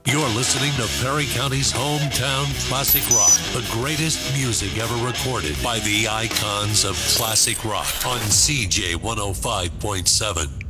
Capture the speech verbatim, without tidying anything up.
You're listening to Perry County's hometown classic rock, the greatest music ever recorded by the icons of classic rock on C J one oh five point seven.